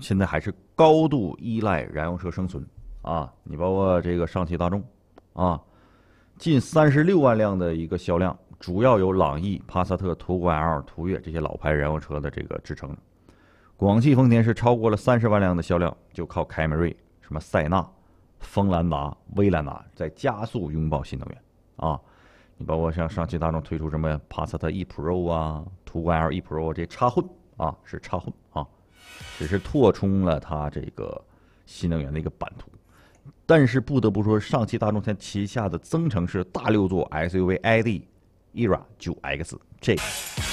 现在还是高度依赖燃油车生存啊。你包括这个上汽大众啊，近36万辆的一个销量，主要由朗逸、帕萨特、途观 L、途岳这些老牌燃油车的这个支撑。广汽丰田是超过了30万辆的销量，就靠凯美瑞、什么塞纳、锋兰达、威兰达在加速拥抱新能源啊。你包括像上汽大众推出什么帕萨特 E Pro 啊、途观 L E Pro 这插混啊，是插混啊，只是拓充了它这个新能源的一个版图。但是不得不说，上汽大众它旗下的增程式大六座 SUV ID ERA 9X 这